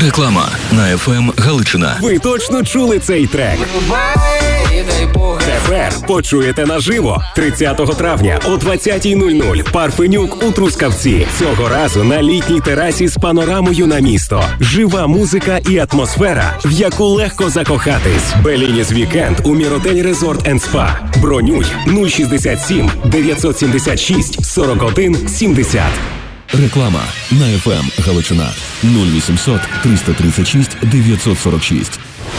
Реклама на FM Галичина. Ви точно чули цей трек? Тепер почуєте наживо. 30 травня о 20:00 Парфенюк у Трускавці. Цього разу на літній терасі з панорамою на місто. Жива музика і атмосфера, в яку легко закохатись. Белініс Вікенд у Міротель Резорт енд Спа. Бронюй 067 976 41 70. Реклама на FM Галичина. 0800 336 946.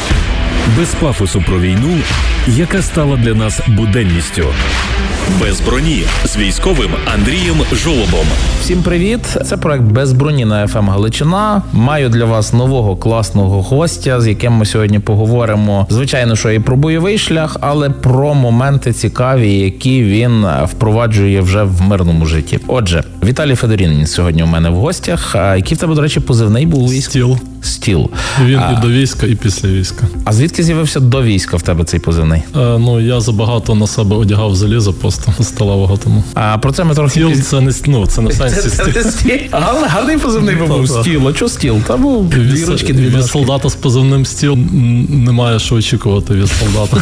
Без пафосу про війну, яка стала для нас буденністю. Без броні з військовим Андрієм Жолобом. Всім привіт! Це проект «Без броні» на FM Галичина. Маю для вас нового класного гостя, з яким ми сьогодні поговоримо, звичайно, що і про бойовий шлях, але про моменти цікаві, які він впроваджує вже в мирному житті. Отже, Віталій Федорін сьогодні у мене в гостях. Який в тебе, до речі, позивний був у війську? Стіл. Він і до війська, і після війська. А звідки з'явився до війська в тебе цей позивний? Я забагато на себе одягав залізо просто сталевого тому. А про це ми трохи... Стіл це не в сенсі стіл. Гарний позивний був Стіл. А чого Стіл? Та був дві ручки, дві від ножки. солдата з позивним Стіл немає що очікувати від солдата.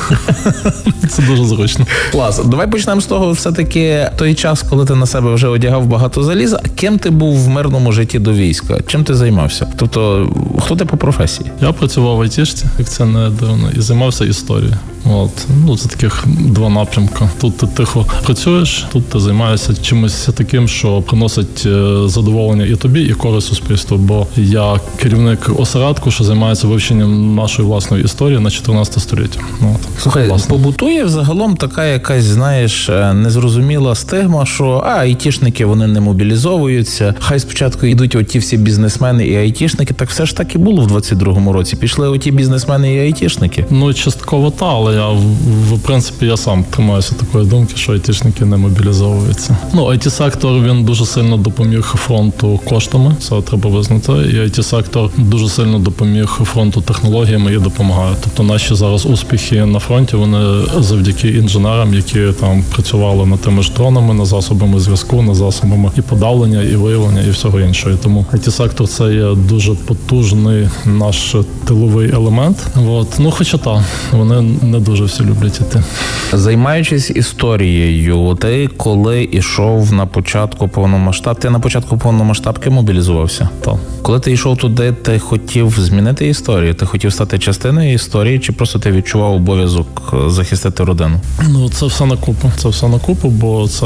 Це дуже зручно. Клас. Давай почнемо з того, все-таки той час, коли ти на себе вже одягав багато заліза, ким ти був в мирному житті до війська? Чим ти займався? Тобто, хто ти по професії? Я працював в айтішці, як це не дивно, і займався історією. Це таких два напрямки. Тут ти тихо працюєш, тут ти займаєшся чимось таким, що приносить задоволення і тобі, і користь суспільству. Бо я керівник осередку, що займається вивченням нашої власної історії на 14 століття. Слухай, власне. Побутує взагалом така якась, знаєш, незрозуміла стигма, що айтішники, вони не мобілізовуються. Хай спочатку йдуть оті всі бізнесмени і айтішники. Так все ж так і було в 22-му році. Пішли оті бізнесмени і айтішники. Частково та, але в принципі, я сам тримаюся такої думки, що айтішники не мобілізовуються. IT-сектор, він дуже сильно допоміг фронту коштами, це треба визнати, і IT-сектор дуже сильно допоміг фронту технологіями і допомагає. Тобто наші зараз успіхи на фронті, вони завдяки інженерам, які там працювали над тими ж дронами, над засобами зв'язку, над засобами і подавлення, і виявлення, і всього іншого. Тому IT-сектор – це є дуже потужний наш тиловий елемент. Хоча вони не дуже всі люблять іти. Займаючись історією, ти коли йшов на початку повномасштабки, ти на початку повномасштабки мобілізувався? Так. Коли ти йшов туди, ти хотів змінити історію? Ти хотів стати частиною історії, чи просто ти відчував обов'язок захистити родину? Це все на купу, бо це,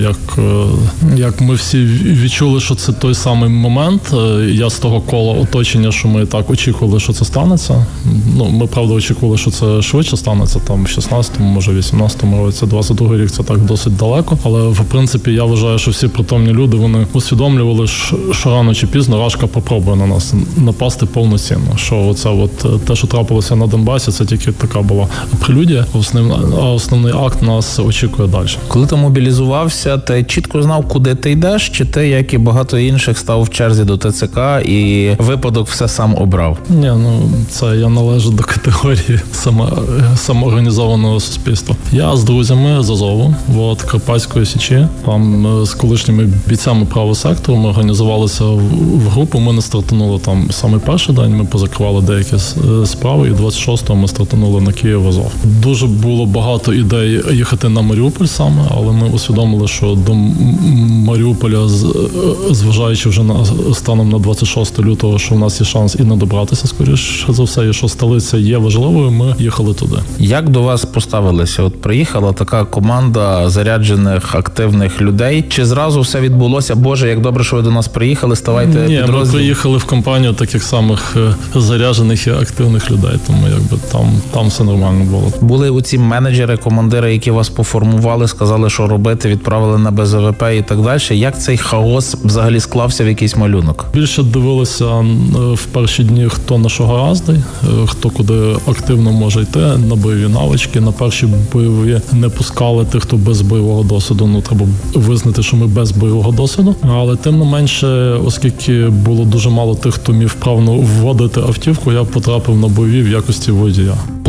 як ми всі відчули, що це той самий момент. Я з того кола оточення, що ми так очікували, що це станеться. Ми, правда, очікували, що це швидше станеться, там, в 16-му, може, 18-му році, 22-й рік, це так досить далеко. Але, в принципі, я вважаю, що всі притомні люди, вони усвідомлювали, що рано чи пізно Рашка попробує на нас напасти повноцінно. Що те, що трапилося на Донбасі, це тільки така була прелюдія, а основний акт нас очікує далі. Коли ти мобілізувався, ти чітко знав, куди ти йдеш, чи ти, як і багато інших, став в черзі до ТЦК і випадок все сам обрав? Ні, це я належу до категорії самоорганізованого суспільства. Я з друзями з Азову, Карпатської Січі, там з колишніми бійцями правого сектору ми організувалися в групу, ми не стартанули там саме перший день, ми позакривали деякі справи, і 26-го ми стартанули на Київ Азов. Дуже було багато ідей їхати на Маріуполь саме, але ми усвідомили, що до Маріуполя, зважаючи вже станом на 26 лютого, що в нас є шанс і не добратися, скоріш за все, і що столиця є важливою, ми їхали туди. Як до вас поставилися? Приїхала така команда заряджених, активних людей. Чи зразу все відбулося? Боже, як добре, що ви до нас приїхали, ставайте підрозділ? Ми приїхали в компанію таких самих заряджених і активних людей, тому там все нормально було. Були оці менеджери, командири, які вас поформували, сказали, що робити, відправили на БЗВП і так далі. Як цей хаос взагалі склався в якийсь малюнок? Більше дивилися в перші дні, хто на що гораздий, хто куди активно може йти, на бойові навички, на перші бойові не пускали тих, хто без бойового досвіду. Треба визнати, що ми без бойового досвіду. Але тим не менше, оскільки було дуже мало тих, хто міг вправно вводити автівку, я потрапив на бойові в якості водія.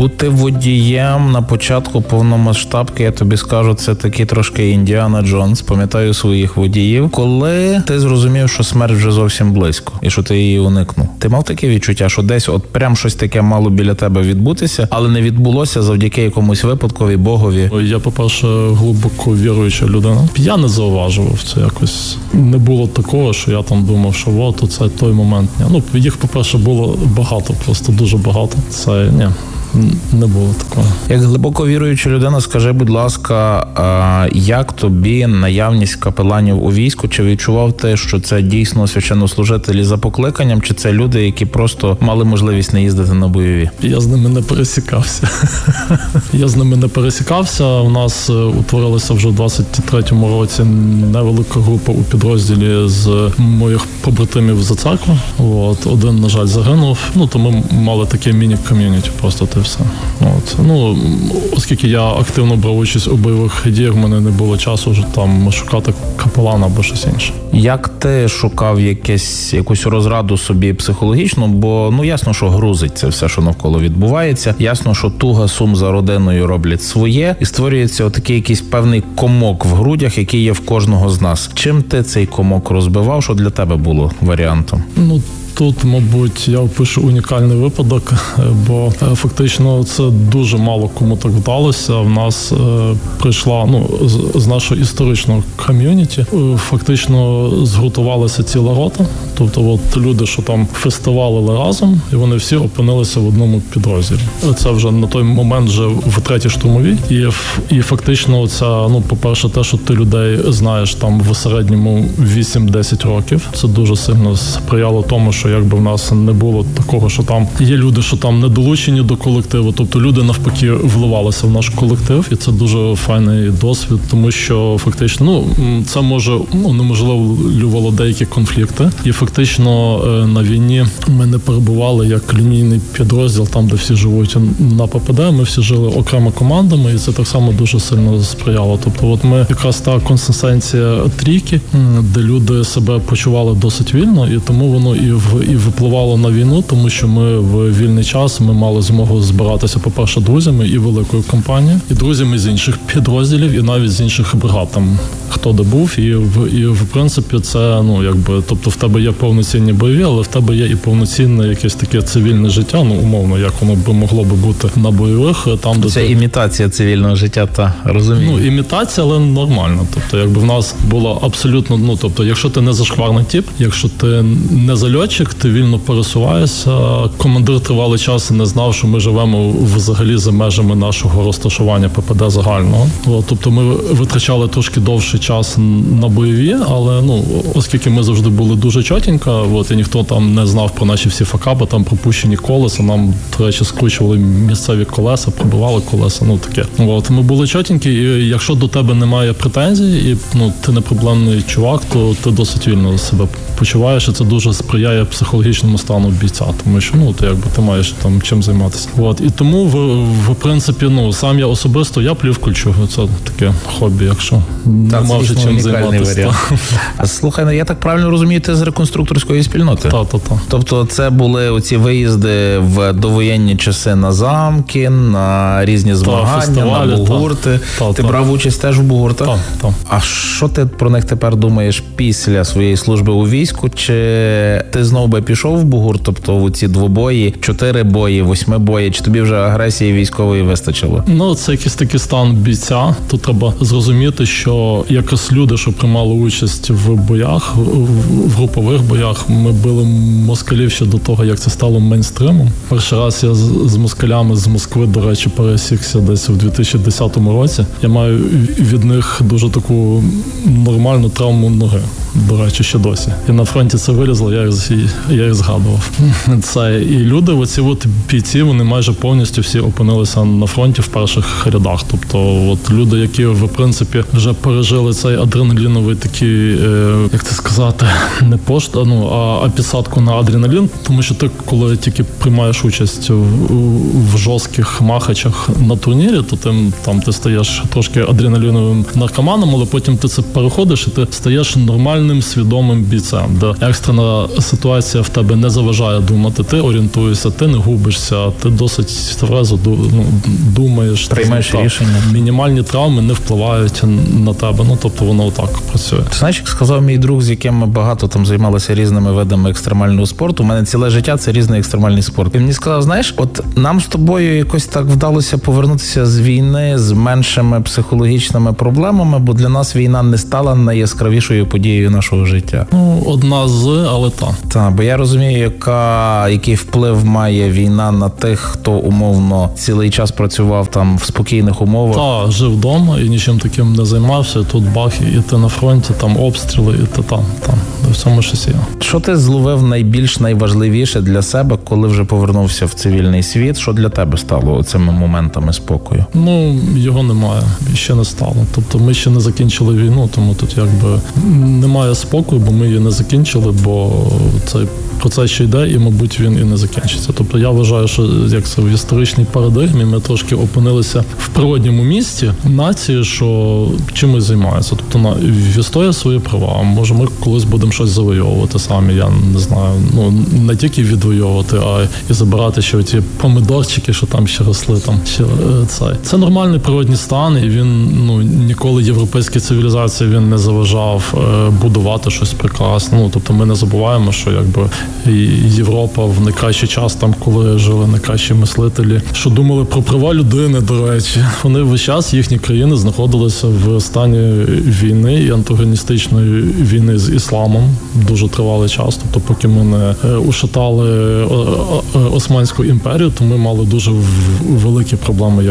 Бути водієм на початку повномасштабки, я тобі скажу, це такий трошки Індіана Джонс. Пам'ятаю своїх водіїв. Коли ти зрозумів, що смерть вже зовсім близько і що ти її уникнув, ти мав таке відчуття, що десь от прям щось таке мало біля тебе відбутися, але не відбулося завдяки якомусь випадкові, Богові? Я, по-перше, глибоко віруюча людина. Я не зауважував це якось. Не було такого, що я там думав, що от оце той момент. Ну, їх, по-перше, було багато, просто дуже багато. Це, не було такого. Як глибоко віруюча людина, скажи, будь ласка, як тобі наявність капеланів у війську? Чи відчував ти, що це дійсно священнослужителі за покликанням, чи це люди, які просто мали можливість не їздити на бойові? Я з ними не пересікався. У нас утворилася вже в 23-му році невелика група у підрозділі з моїх побратимів за церкву. Один, на жаль, загинув. То ми мали таке міні-ком'юніті просто. Все. Оскільки я активно брав участь у бойових діях, в мене не було часу вже там шукати капелана або щось інше. Як ти шукав якусь розраду собі психологічну? Бо, ясно, що грузить це все, що навколо відбувається. Ясно, що туга, сум за родиною роблять своє. І створюється отакий якийсь певний комок в грудях, який є в кожного з нас. Чим ти цей комок розбивав? Що для тебе було варіантом? Тут, мабуть, я опишу унікальний випадок, бо фактично це дуже мало кому так вдалося. В нас прийшла, з нашого історичного ком'юніті, фактично згуртувалася ціла рота. Тобто люди, що там фестивалили разом, і вони всі опинилися в одному підрозділі. Це вже на той момент вже в 3-й штурмовій. І фактично це, по-перше, те, що ти людей знаєш там в середньому 8-10 років. Це дуже сильно сприяло тому, що якби в нас не було такого, що там є люди, що там не долучені до колективу. Тобто люди навпаки вливалися в наш колектив, і це дуже файний досвід, тому що фактично, це може унеможливлювало деякі конфлікти. І фактично на війні ми не перебували як лінійний підрозділ, там, де всі живуть на ППД, ми всі жили окремо командами, і це так само дуже сильно сприяло. Тобто ми якраз та консистенція трійки, де люди себе почували досить вільно, і тому воно і випливало на війну, тому що ми в вільний час ми мали змогу збиратися, по-перше, друзями і великою компанією, і друзями з інших підрозділів, і навіть з інших бригад, там, хто де був, і в принципі це, тобто в тебе є повноцінні бойові, але в тебе є і повноцінне якесь таке цивільне життя, умовно, як воно би могло би бути на бойових, там, де це імітація цивільного життя, та розумію. Імітація, але нормально. Тобто, якби в нас було абсолютно, тобто, якщо ти не зашкварний тип, якщо ти не зальотчик, ти вільно пересуваєшся. Командир тривалий час не знав, що ми живемо взагалі за межами нашого розташування ППД загального. Тобто ми витрачали трошки довший час на бойові, але оскільки ми завжди були дуже чотенько, і ніхто там не знав про наші всі факапи, там пропущені колеса, нам, до речі, скручували місцеві колеса, пробивали колеса, таке. Ми були чотенькі, і якщо до тебе немає претензій, і ти не проблемний чувак, то ти досить вільно себе почуваєш, і це дуже сприяє психологічному стану бійця, тому що ти маєш там чим займатися. І тому в принципі, сам я особисто я плівку чую. Це таке хобі, якщо не мав вже чим займатися. Слухай, я так правильно розумію, ти з реконструкторської спільноти? Так. Тобто це були оці виїзди в довоєнні часи на замки, на різні змагання, на бугурти. Ти брав участь теж в бугуртах? Так. А що ти про них тепер думаєш після своєї служби у війську? Чи ти знову би пішов в бугурт, тобто в ці двобої, 4 бої, 8 бої, чи тобі вже агресії військової вистачило? Це якийсь такий стан бійця. Тут треба зрозуміти, що якраз люди, що приймали участь в боях, в групових боях, ми били москалів ще до того, як це стало мейнстримом. Перший раз я з москалями з Москви, до речі, пересікся десь в 2010 році. Я маю від них дуже таку нормальну травму ноги. До речі, ще досі. І на фронті це вилізло, я їх згадував. І люди, оці бійці, вони майже повністю всі опинилися на фронті в перших рядах. Тобто люди, які, в принципі, вже пережили цей адреналіновий такий, як це сказати, не а підсадку на адреналін. Тому що ти, коли тільки приймаєш участь в жорстких махачах на турнірі, то ти стаєш трошки адреналіновим наркоманом, але потім ти це переходиш і ти стаєш нормальним, свідомим бійцем, де екстрена ситуація ситуація в тебе не заважає думати, ти орієнтуєшся, ти не губишся, ти досить тверезо думаєш. Приймаєш рішення. Мінімальні травми не впливають на тебе, тобто воно отак працює. Ти знаєш, як сказав мій друг, з яким ми багато там займалися різними видами екстремального спорту, у мене ціле життя це різний екстремальний спорт. Він мені сказав, знаєш, от нам з тобою якось так вдалося повернутися з війни з меншими психологічними проблемами, бо для нас війна не стала найяскравішою подією нашого життя. Одна з, але Так, бо я розумію, який вплив має війна на тих, хто умовно цілий час працював там в спокійних умовах. Жив вдома і нічим таким не займався. Тут бах, і ти на фронті, там обстріли, і ти там. В цьому щось є. Що ти зловив найважливіше для себе, коли вже повернувся в цивільний світ? Що для тебе стало цими моментами спокою? Його немає. І ще не стало. Тобто ми ще не закінчили війну, тому тут якби немає спокою, бо ми її не закінчили, бо цей процес ще йде, і, мабуть, він і не закінчиться. Тобто я вважаю, що як це в історичній парадигмі ми трошки опинилися в природньому місці нації, що чимось займається. Тобто відстоює свої права. Може, ми колись будемо щось завойовувати самі, я не знаю. Не тільки відвоювати, а і забирати ще ті помидорчики, що там ще росли. Це нормальний природний стан, і він ніколи європейській цивілізації він не заважав будувати щось прекрасне. Тобто ми не забуваємо, що якби Європа в найкращий час, там, коли жили найкращі мислителі, що думали про права людини, до речі. Вони весь час, їхні країни знаходилися в стані війни і антагоністичної війни з ісламом. Дуже тривалий час. Тобто, поки ми не ушатали Османську імперію, то ми мали дуже великі проблеми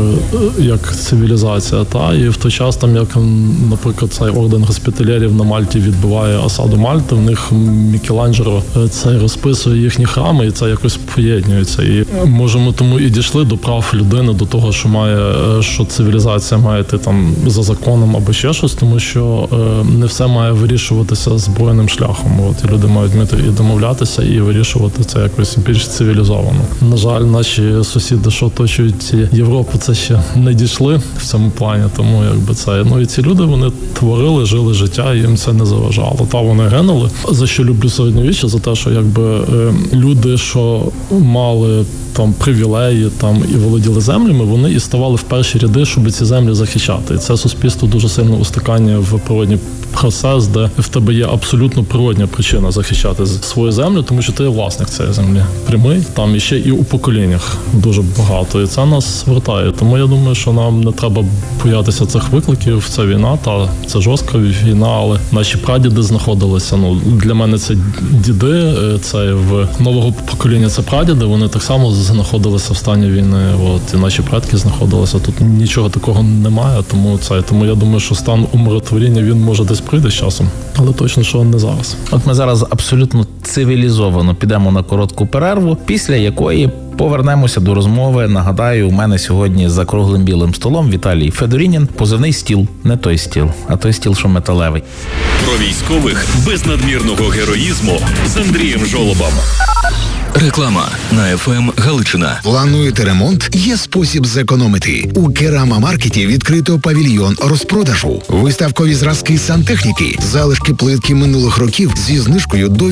як цивілізація. І в той час, там, як, наприклад, цей орден госпіталєрів на Мальті відбиває осаду Мальти, в них Мікеланджело це розписує їхні храми, і це якось поєднується. І може ми тому і дійшли до прав людини, до того, що цивілізація має йти там за законом або ще щось, тому що не все має вирішуватися збройним шляхом. І люди мають вміти і домовлятися, і вирішувати це якось більш цивілізовано. На жаль, наші сусіди, що оточують Європу, це ще не дійшли в цьому плані, тому якби це. І ці люди, вони творили, жили життя, і їм це не заважало. Вони гинули. За що люблю середньовіччя? За те, що якби люди, що мали там привілеї там і володіли землями, вони і ставали в перші ряди, щоб ці землі захищати. І це суспільство дуже сильно устакання в природній процес, де в тебе є абсолютно природня причина захищати свою землю, тому що ти є власник цієї землі. Прямий, там іще і у поколіннях дуже багато. І це нас вертає. Тому я думаю, що нам не треба боятися цих викликів. Це війна, це жорстка війна, але наші прадіди знаходилися. Для мене це діди, це в нового покоління це прадіди, вони так само знаходилися в стані війни. І наші предки знаходилися. Тут нічого такого немає, тому я думаю, що стан умиротворіння, він може десь прийде з часом, але точно, що не зараз. От ми зараз абсолютно цивілізовано підемо на коротку перерву, після якої повернемося до розмови. Нагадаю, у мене сьогодні за круглим білим столом Віталій Федорінін, позивний стіл, не той стіл, а той стіл, що металевий. Про військових без надмірного героїзму з Андрієм Жолобом. Реклама на ФМ Галичина. Плануєте ремонт? Є спосіб зекономити. У Керама Маркеті відкрито павільйон розпродажу. Виставкові зразки сантехніки, залишки плитки минулих років зі знижкою до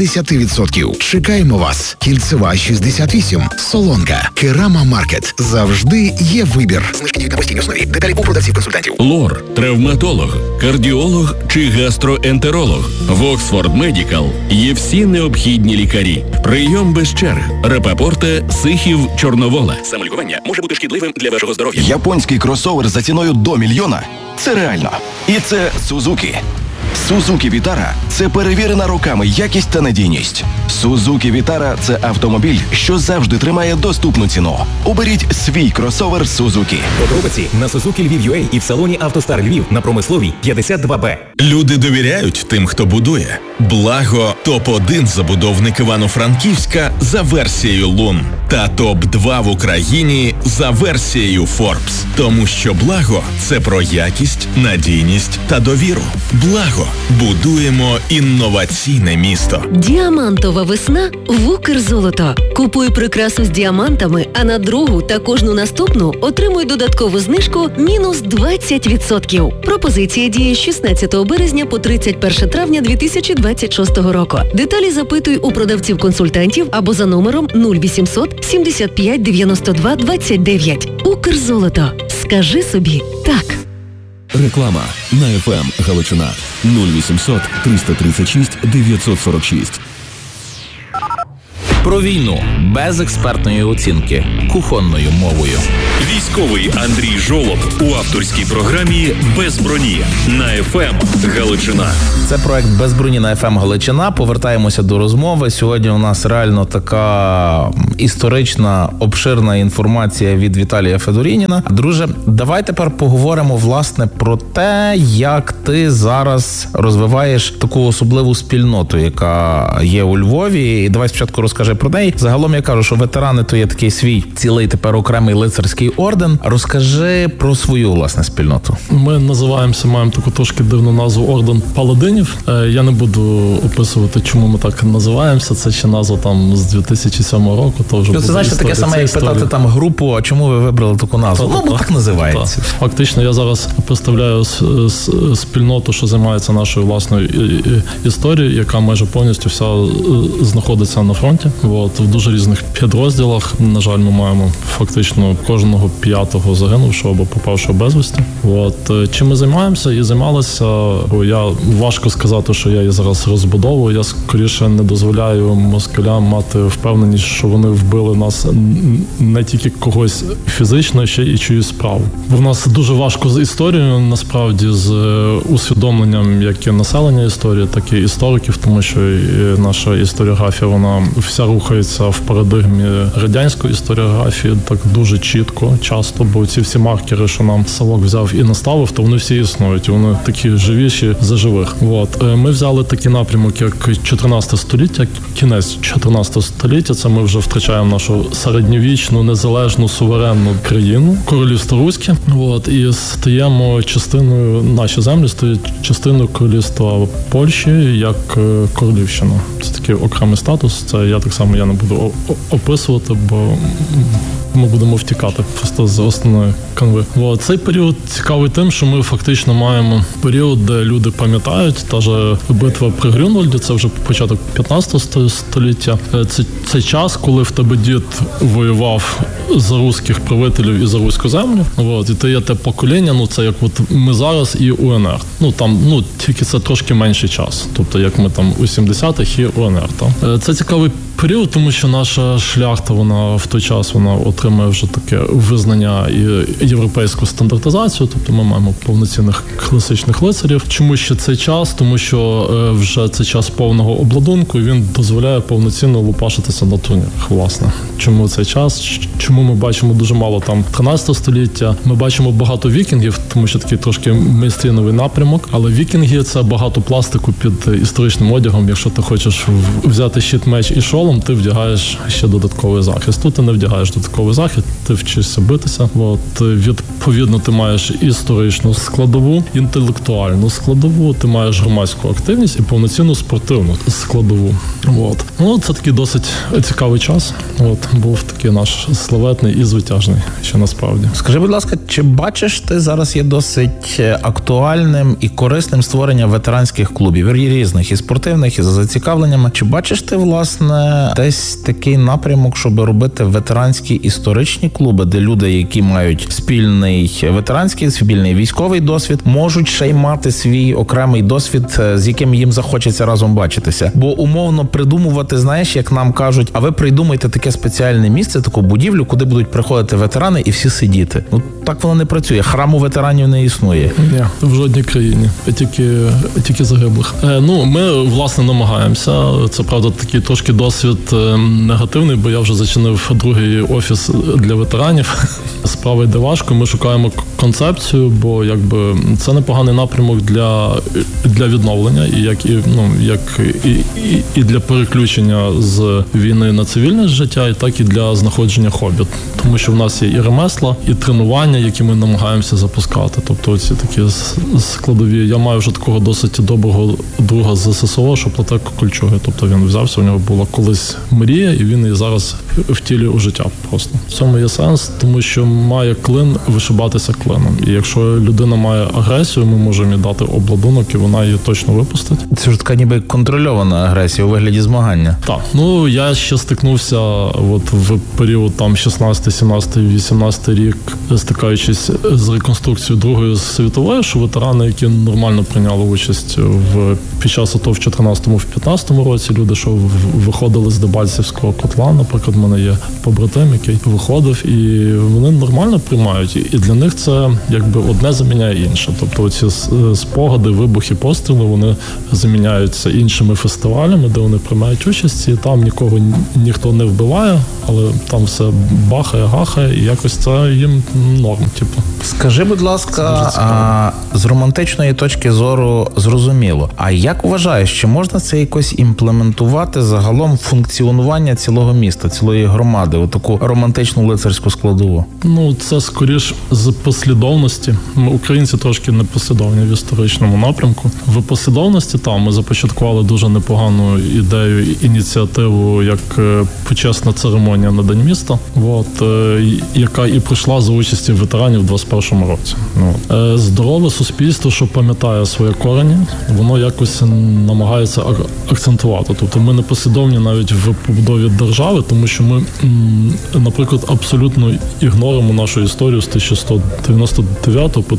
80%. Чекаємо вас. Кільцева 68. Солонка. Керама Маркет. Завжди є вибір. Знижки діють на постійній основі. Деталі у продавців-консультантів. Лор, травматолог, кардіолог чи гастроентеролог. В Оксфорд Медікал є всі необхідні лікарі. Прийом без черг. Репапорте, Сихів, Чорновола. Самолікування може бути шкідливим для вашого здоров'я. Японський кросовер за ціною до $1 мільйона – це реально. І це Сузукі. Сузукі Вітара – це перевірена роками якість та надійність. Сузукі Вітара – це автомобіль, що завжди тримає доступну ціну. Оберіть свій кросовер Сузукі. Подробиці на Suzuki Lviv.ua і в салоні «Автостар Львів» на Промисловій 52Б. Люди довіряють тим, хто будує. Благо – топ-1 забудовник Івано-Франківська за версією Лун. Та топ-2 в Україні за версією Forbes. Тому що Благо – це про якість, надійність та довіру. Благо. Будуємо інноваційне місто. Діамантова весна в Укрзолото. Купуй прикрасу з діамантами, а на другу та кожну наступну отримуй додаткову знижку мінус 20%. Пропозиція діє з 16 березня по 31 травня 2026 року. Деталі запитуй у продавців-консультантів або за номером 0800 75 92 29. Укрзолото. Скажи собі «так». Реклама на FM Галичина 0800 336 946. Про війну без експертної оцінки кухонною мовою. Військовий Андрій Жолоб у авторській програмі «Без броні» на FM Галичина. Це проект «Без броні» на FM Галичина. Повертаємося до розмови. Сьогодні у нас реально така історична, обширна інформація від Віталія Федорініна. Друже, давай тепер поговоримо, власне, про те, як ти зараз розвиваєш таку особливу спільноту, яка є у Львові. І давай спочатку розкажи про неї. Загалом я кажу, що ветерани – то є такий свій цілий тепер окремий лицарський орден. Розкажи про свою, власне, спільноту. Ми називаємося, маємо таку трошки дивну назву Орден Паладинів. Я не буду описувати, чому ми так називаємося. Це ще назва там з 2007 року. То вже це значить таке саме, як питати там групу, а чому ви вибрали таку назву? Ну, так називається. Фактично, я зараз представляю спільноту, що займається нашою власною історією, яка майже повністю вся знаходиться на фронті. В дуже різних підрозділах. На жаль, ми маємо фактично кожного 5-го загинувшого або попавшого безвісти. Чим ми займаємося і займалися, бо я важко сказати, що я її зараз розбудовую. Я скоріше не дозволяю москалям мати впевненість, що вони вбили нас не тільки когось фізично, ще і чиюсь справу. Бо в нас дуже важко з історією, насправді, з усвідомленням як і населення історії, так і істориків, тому що наша історіографія, вона вся рухається в парадигмі радянської історіографії, так дуже чітко, часто, бо ці всі маркери, що нам Савок взяв і наставив, то вони всі існують, і вони такі живіші за живих. Ми взяли такий напрямок, як 14 століття, кінець 14 століття, це ми вже втрачаємо нашу середньовічну, незалежну, суверенну країну, королівство Руське, і стаємо частиною, наші землі стають частиною королівства Польщі, як королівщина. Це такий окремий статус, це я не буду описувати, бо ми будемо втікати просто з основної канви. Цей період цікавий тим, що ми фактично маємо період, де люди пам'ятають, та ж битва при Грюнвальді, це вже початок 15 століття. Це час, коли в тебе дід воював за руських правителів і за руську землю. І ти є те покоління, це як ми зараз і УНР. Тільки це трошки менший час. Тобто, як ми там у 70-х і УНР. Це цікавий період, тому що наша шляхта, вона в той час отримує вже таке визнання і європейську стандартизацію, тобто ми маємо повноцінних класичних лицарів. Чому ще цей час? Тому що вже це час повного обладунку, і він дозволяє повноцінно лупашитися на турнірах, власне. Чому цей час? Чому ми бачимо дуже мало там 13 століття? Ми бачимо багато вікінгів, тому що такий трошки мейнстрімовий напрямок, але вікінги – це багато пластику під історичним одягом. Якщо ти хочеш взяти щит, меч і шолом, ти вдягаєш ще додатковий захист. Тут ти не вдягаєш додатковий захист, ти вчишся битися. Відповідно, ти маєш історичну складову, інтелектуальну складову, ти маєш громадську активність і повноцінну спортивну складову. Це такий досить цікавий час. Був такий наш славетний і звитяжний, що насправді. Скажи, будь ласка, чи бачиш ти зараз є досить актуальним і корисним створення ветеранських клубів, і різних, і спортивних, і за зацікавленнями? Чи бачиш ти, власне, десь такий напрямок, щоб робити ветеранські історичні клуби, де люди, які мають спільний ветеранський, спільний військовий досвід, можуть ще й мати свій окремий досвід, з яким їм захочеться разом бачитися? Бо умовно придумувати, знаєш, як нам кажуть, а ви придумайте таке спеціальне місце, таку будівлю, куди будуть приходити ветерани і всі сидіти. Так воно не працює. Храму ветеранів не існує. Ні, в жодній країні. Тільки загиблих. Ми, власне, намагаємося. Це, правда, такий трошки досвід негативний, бо я вже зачинив другий офіс для ветеранів. Справа йде важко. Ми шукаємо концепцію, бо це непоганий напрямок для відновлення і для переключення з війни на цивільне життя, і так і для знаходження хобі. Тому що в нас є і ремесла, і тренування, які ми намагаємося запускати. Тобто ці такі складові. Я маю вже такого досить доброго друга з ССО, що плете кольчуги. Тобто він взявся, у нього була колись якась мрія, і він її зараз втілює у життя просто. В цьому є сенс, тому що має клин вишибатися клином. І якщо людина має агресію, ми можемо їй дати обладунок, і вона її точно випустить. Це ж така ніби контрольована агресія у вигляді змагання. Так, ну я ще стикнувся от в період там 16, 17, 18 рік, стикаючись з реконструкцією Другої світової, що ветерани, які нормально прийняли участь під час АТО в 14-му, в 15-му році, люди, що виходили з Дебальцевського котла, наприклад, в мене є побратим, який виходив, і вони нормально приймають. І для них це якби одне заміняє інше. Тобто оці спогади, вибухи, постріли, вони заміняються іншими фестивалями, де вони приймають участь, і там нікого ніхто не вбиває, але там все бахає, гахає, і якось це їм норм. Типу. Скажи, будь ласка, з романтичної точки зору зрозуміло. А як вважаєш, чи можна це якось імплементувати загалом функціонування цілого міста, цілої громади, у таку романтичну лицарську складову? Ну, це скоріш з послідовності. Ми, українці, трошки непослідовні в історичному напрямку. В послідовності там ми започаткували дуже непогану ідею, ініціативу, як почесна церемонія на День міста, яка і пройшла за участі ветеранів в 21-му році. Здорове суспільство, що пам'ятає свої корені, воно якось намагається акцентувати. Тобто ми непослідовні навіть в побудові держави, тому що ми, наприклад, абсолютно ігноримо нашу історію з 1199 по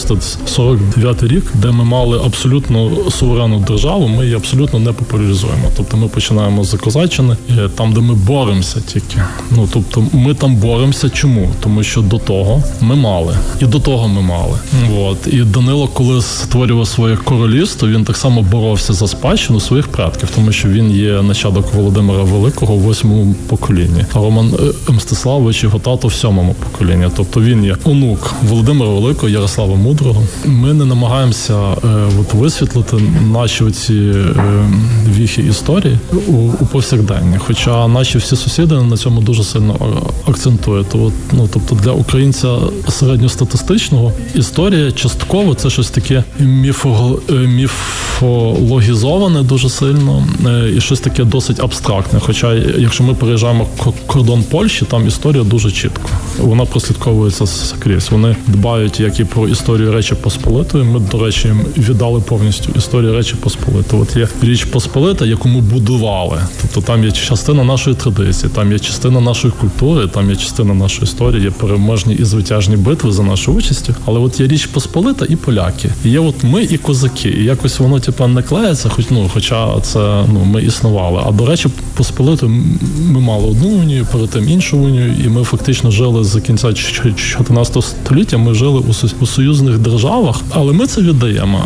1349 рік, де ми мали абсолютно суверенну державу, ми її абсолютно не популяризуємо. Тобто ми починаємо з Козаччини, там, де ми боремося тільки. Тобто ми там боремося. Чому? Тому що до того ми мали. І до того ми мали. І Данило, коли створював своє королівство, він так само боровся за спадщину своїх предків, тому що він є нащадок Володимира Великого в 8-му поколінні, а Роман Мстиславович його тато в 7-му поколінні. Тобто він є онук Володимира Великого, Ярослава Мудрого. Ми не намагаємося висвітлити наші оці віхи історії у повсякденні. Хоча наші всі сусіди на цьому дуже сильно акцентують. Тобто для українця середньостатистичного історія частково це щось таке міфологізоване дуже сильно і щось таке досить абстрактне. Хоча, якщо ми переїжджаємо кордон Польщі, там історія дуже чітко. Вона прослідковується скрізь. Вони дбають як і про історію Речі Посполитої. Ми, до речі, їм віддали повністю історію Речі Посполитої. От є Річ Посполита, яку ми будували. Тобто там є частина нашої традиції, там є частина нашої культури, там є частина нашої історії, є переможні і звитяжні битви за нашу участю. Але от є Річ Посполита і поляки. І є от ми і козаки. І якось воно не клеїться, хоча це ми існували. А до речі, Посполитою ми мали одну унію, перед тим іншу унію, і ми фактично жили з кінця 14 століття, ми жили у союзних державах, але ми це віддаємо.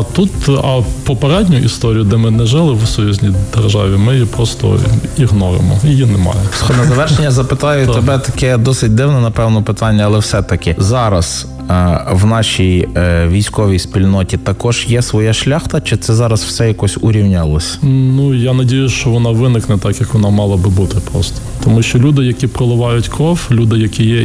А попередню історію, де ми не жили в союзній державі, ми її просто ігноримо. Її немає. На завершення запитаю тебе таке досить дивне, напевно, питання, але все-таки зараз в нашій військовій спільноті також є своя шляхта, чи це зараз все якось урівнялось? Я надіюсь, що вона виникне так, як вона мала би бути просто. Тому що люди, які проливають кров, люди, які є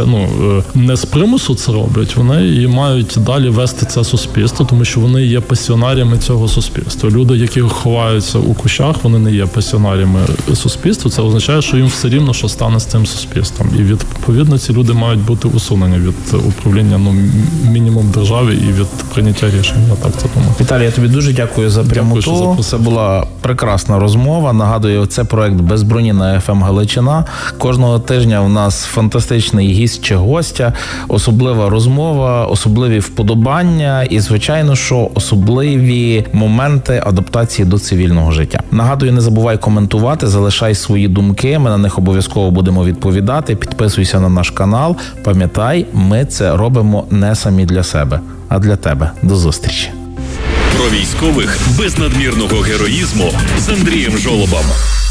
не з примусу це роблять, вони і мають далі вести це суспільство, тому що вони є пасіонаріями цього суспільства. Люди, які ховаються у кущах, вони не є пасіонаріями суспільства. Це означає, що їм все рівно, що стане з цим суспільством. І відповідно ці люди мають бути усунені від управління мінімум держави і від прийняття рішень. Я так це думаю. Віталій, я тобі дуже дякую за прямоту. Це була прекрасна розмова. Нагадую, це проект «Без броні» на FM Галичина. Кожного тижня у нас фантастичний гість чи гостя, особлива розмова, особливі вподобання і, звичайно, що особливі моменти адаптації до цивільного життя. Нагадую, не забувай коментувати, залишай свої думки, ми на них обов'язково будемо відповідати. Підписуйся на наш канал. Пам'ятай, ми це робимо не самі для себе, а для тебе. До зустрічі. Про військових без надмірного героїзму з Андрієм Жолобом.